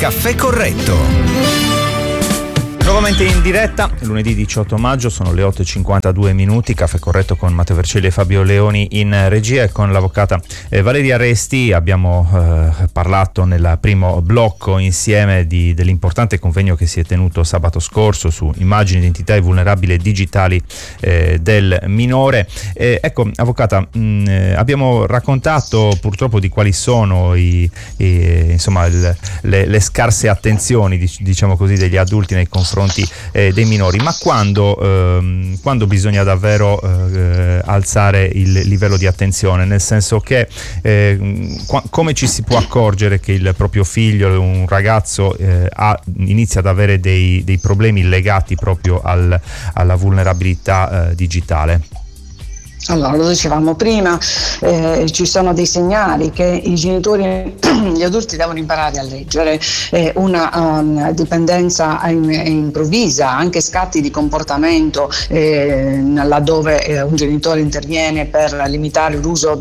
Caffè Corretto. Nuovamente in diretta, lunedì 18 maggio, sono le 8:52 minuti, Caffè Corretto con Matteo Vercelli e Fabio Leoni in regia e con l'avvocata Valeria Resti. Abbiamo parlato nel primo blocco insieme dell'importante convegno che si è tenuto sabato scorso su immagini, identità e vulnerabili digitali del minore. Ecco, avvocata, abbiamo raccontato purtroppo di quali sono le scarse attenzioni, diciamo così, degli adulti nei confronti dei minori, ma quando bisogna davvero alzare il livello di attenzione, nel senso che come ci si può accorgere che il proprio figlio, un ragazzo, inizia ad avere dei problemi legati proprio alla vulnerabilità digitale? Allora, lo dicevamo prima, ci sono dei segnali che i genitori, gli adulti devono imparare a leggere, una dipendenza improvvisa, anche scatti di comportamento, laddove un genitore interviene per limitare l'uso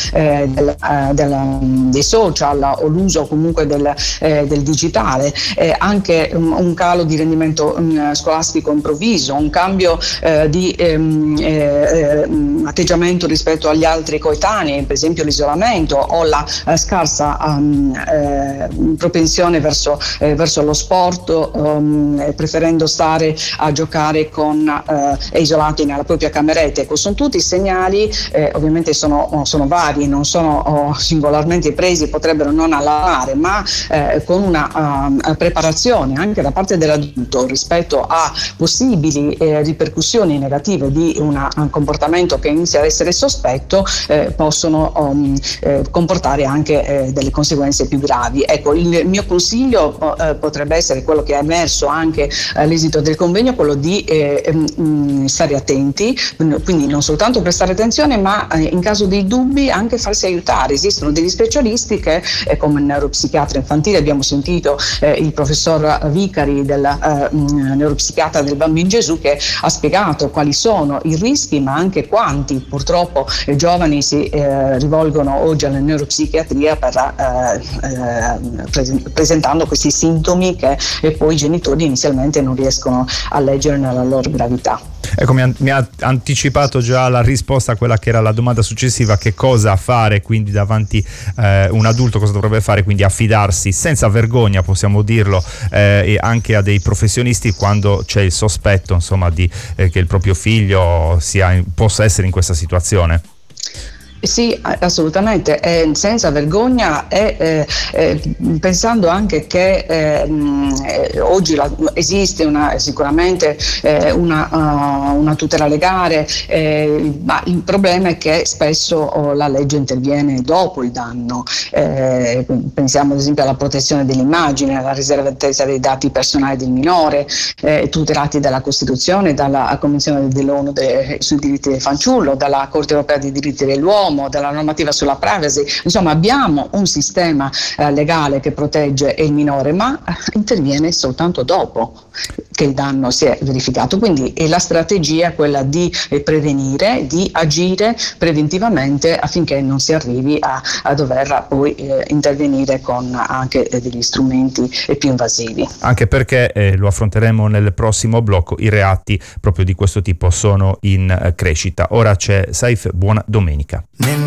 dei social o l'uso comunque del digitale, anche un calo di rendimento scolastico improvviso, un cambio di atteggiamento rispetto agli altri coetanei, per esempio l'isolamento o la scarsa propensione verso lo sport, preferendo stare a giocare isolati nella propria cameretta. Ecco, sono tutti segnali, ovviamente sono vari, non sono singolarmente presi, potrebbero non allarmare, ma con una preparazione anche da parte dell'adulto rispetto a possibili ripercussioni negative di un comportamento che inizia ad essere sospetto, possono comportare anche delle conseguenze più gravi. Ecco, il mio consiglio potrebbe essere quello che è emerso anche all'esito del convegno, quello di stare attenti, quindi non soltanto prestare attenzione, ma in caso di dubbi anche farsi aiutare. Esistono degli specialisti che, come il neuropsichiatra infantile, abbiamo sentito il professor Vicari, del neuropsichiatra del Bambino Gesù, che ha spiegato quali sono i rischi, ma anche quanti purtroppo i giovani si rivolgono oggi alla neuropsichiatria presentando questi sintomi che poi i genitori inizialmente non riescono a leggere nella loro gravità. Ecco, mi ha anticipato già la risposta a quella che era la domanda successiva: che cosa fare quindi davanti un adulto, cosa dovrebbe fare, quindi affidarsi senza vergogna, possiamo dirlo, e anche a dei professionisti quando c'è il sospetto, insomma, che il proprio figlio possa essere in questa situazione. Sì, assolutamente, senza vergogna, pensando anche che oggi esiste sicuramente una tutela legale, ma il problema è che spesso la legge interviene dopo il danno. Pensiamo ad esempio alla protezione dell'immagine, alla riservatezza dei dati personali del minore, tutelati dalla Costituzione, dalla Convenzione dell'ONU sui diritti del fanciullo, dalla Corte Europea dei diritti dell'uomo, dalla normativa sulla privacy. Insomma, abbiamo un sistema legale che protegge il minore, ma interviene soltanto dopo che il danno si è verificato. Quindi la strategia è quella di prevenire, di agire preventivamente affinché non si arrivi a dover poi intervenire con anche degli strumenti più invasivi. Anche perché, lo affronteremo nel prossimo blocco, i reati proprio di questo tipo sono in crescita. Ora c'è Saif, buona domenica.